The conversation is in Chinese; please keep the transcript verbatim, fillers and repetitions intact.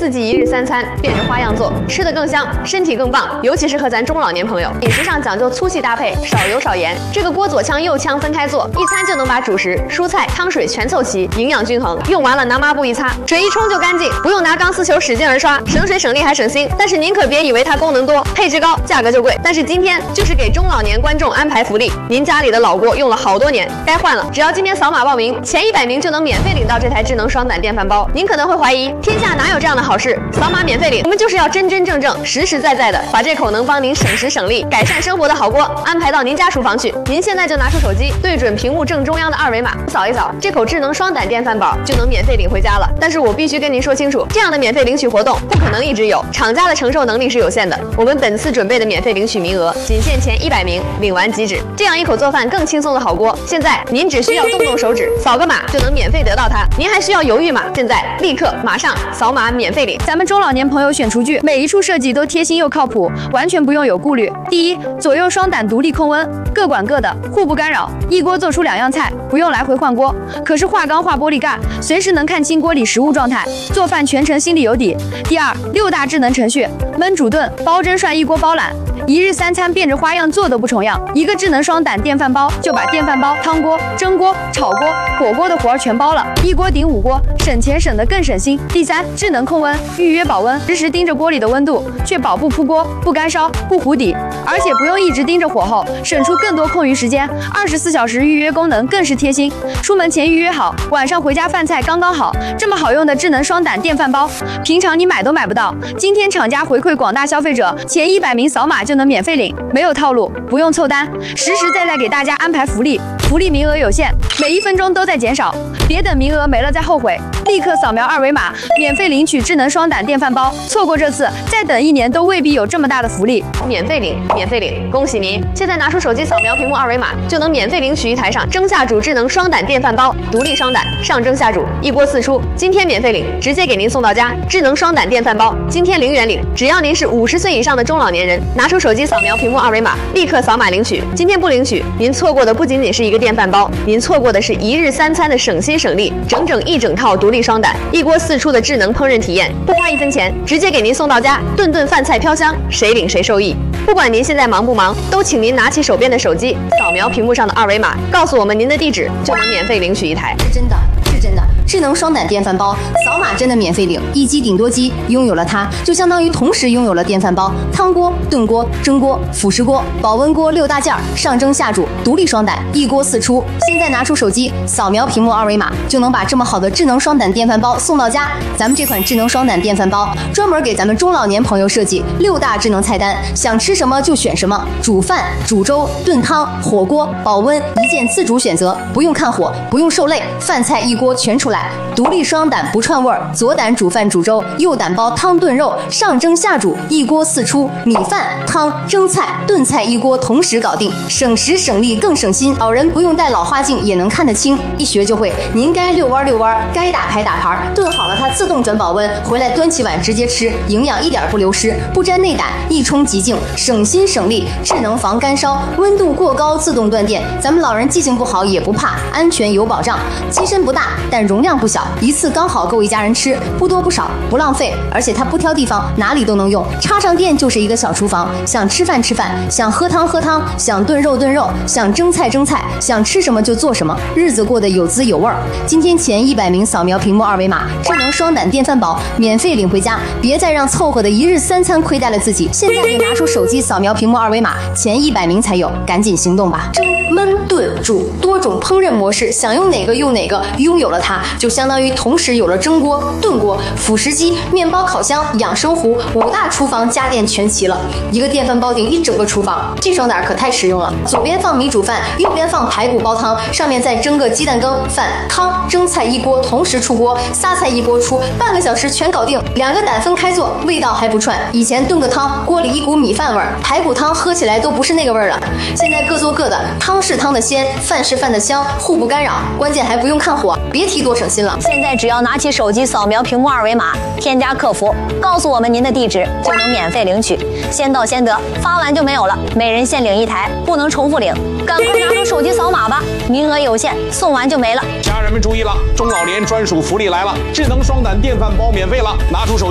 四季一日三餐，变着花样做，吃得更香，身体更棒，尤其适合咱中老年朋友。饮食上讲究粗细搭配，少油少盐。这个锅左炝右炝分开做，一餐就能把主食、蔬菜、汤水全凑齐，营养均衡。用完了拿抹布一擦，水一冲就干净，不用拿钢丝球使劲儿刷，省水省力还省心。但是您可别以为它功能多，配置高，价格就贵。但是今天就是给中老年观众安排福利，您家里的老锅用了好多年，该换了，只要今天扫码报名，前一百名就能免费领到这台智能双胆电饭煲。您可能会怀疑，天下哪有这样的好事？扫码免费领，我们就是要真真正正、实实在在的把这口能帮您省时省力、改善生活的好锅安排到您家厨房去。您现在就拿出手机，对准屏幕正中央的二维码，扫一扫，这口智能双胆电饭煲就能免费领回家了。但是我必须跟您说清楚，这样的免费领取活动不可能一直有，厂家的承受能力是有限的。我们本次准备的免费领取名额仅限前一百名，领完即止。这样一口做饭更轻松的好锅，现在您只需要动动手指，扫个码就能免费得到它。您还需要犹豫吗？现在立刻马上扫码免费领。 咱们中老年朋友选厨具，每一处设计都贴心又靠谱，完全不用有顾虑。第一，左右双胆独立控温，各管各的，互不干扰，一锅做出两样菜，不用来回换锅。可是化钢化玻璃盖，随时能看清锅里食物状态，做饭全程心里有底。第二，六大智能程序，焖煮炖、煲蒸涮一锅包揽，一日三餐变着花样做都不重样。一个智能双胆电饭煲就把电饭煲、汤锅、蒸锅、炒锅、火锅的活儿全包了，一锅顶五锅，省钱省得更省心。第三，智能控温，预约保温，实时盯着锅里的温度，确保不扑锅、不干烧、不糊底，而且不用一直盯着火候，省出更多空余时间。二十四小时预约功能更是贴心，出门前预约好，晚上回家饭菜刚刚好。这么好用的智能双胆电饭煲，平常你买都买不到。今天厂家回馈广大消费者，前一百名扫码就能免费领，没有套路，不用凑单，实实在在给大家安排福利。福利名额有限，每一分钟都在减少，别等名额没了再后悔。立刻扫描二维码，免费领取智能双胆电饭煲。错过这次，再等一年都未必有这么大的福利。 免费领，免费领！恭喜您！现在拿出手机扫描屏幕二维码，就能免费领取一台上蒸下煮智能双胆电饭煲，独立双胆，上蒸下煮，一锅四出。今天免费领，直接给您送到家。智能双胆电饭煲，今天零元领，只要您是五十岁以上的中老年人，拿出手机扫描屏幕二维码，立刻扫码领取。今天不领取，您错过的不仅仅是一个电饭煲，您错过的是一日三餐的省心省力，整整一整套独立双胆，一锅四出的智能烹饪体验，不花一分钱，直接给您送到家，顿顿饭菜飘香，谁领谁受益。不管您现在忙不忙，都请您拿起手边的手机，扫描屏幕上的二维码，告诉我们您的地址，就能免费领取一台。 是真的，是真的。智能双胆电饭煲，扫码真的免费领，一机顶多机，拥有了它，就相当于同时拥有了电饭煲、汤锅、炖锅、蒸锅、辅食锅、保温锅六大件儿，上蒸下煮，独立双胆，一锅四出。现在拿出手机，扫描屏幕二维码，就能把这么好的智能双胆电饭煲送到家。咱们这款智能双胆电饭煲，专门给咱们中老年朋友设计六大智能菜单，想吃什么就选什么，煮饭、煮粥、炖汤、火锅、保温，一键自主选择，不用看火，不用受累，饭菜一锅全出来。独立双胆不串味儿，左胆煮饭煮粥，右胆煲汤炖肉，上蒸下煮，一锅四出，米饭、汤、蒸菜、炖菜一锅同时搞定，省时省力更省心。老人不用戴老花镜也能看得清，一学就会。您该遛弯遛弯，该打牌打牌，炖好了它自动转保温，回来端起碗直接吃，营养一点不流失，不沾内胆，一冲即净，省心省力，智能防干烧，温度过高自动断电。咱们老人记性不好也不怕，安全有保障。机身不大，但容量不小，一次刚好够一家人吃，不多不少，不浪费，而且它不挑地方，哪里都能用，插上电就是一个小厨房，想吃饭吃饭，想喝汤喝汤，想炖肉炖肉，想蒸菜蒸菜，想吃什么就做什么，日子过得有滋有味儿。今天前一百名扫描屏幕二维码，智能双胆电饭煲免费领回家，别再让凑合的一日三餐亏待了自己。现在就拿出手机扫描屏幕二维码，前一百名才有，赶紧行动吧！蒸、焖、炖、煮多种烹饪模式，想用哪个用哪个，拥有了它，就相当于同时有了蒸锅、炖锅、辅食机、面包烤箱、养生壶，五大厨房家电全齐了。一个电饭煲顶一整个厨房，这双胆可太实用了。左边放米煮饭，右边放排骨煲汤，上面再蒸个鸡蛋羹、饭、汤、蒸菜一锅同时出锅，仨菜一锅出，半个小时全搞定。两个胆分开做，味道还不串。以前炖个汤，锅里一股米饭味儿，排骨汤喝起来都不是那个味儿了。现在各做各的，汤是汤的鲜，饭是饭的香，互不干扰，关键还不用看火，别提多省心了。 现在只要拿起手机扫描屏幕二维码，添加客服，告诉我们您的地址，就能免费领取，先到先得，发完就没有了，每人限领一台，不能重复领，赶快拿出手机扫码吧，名额有限，送完就没了。 家人们注意了，中老年专属福利来了，智能双胆电饭煲免费了，拿出手机。